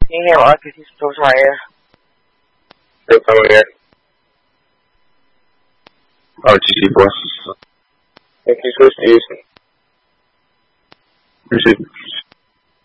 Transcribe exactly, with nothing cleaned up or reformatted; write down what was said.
听见我给你说啥呀？ 有什么呀？哦，继续播。你可以说是意思。就是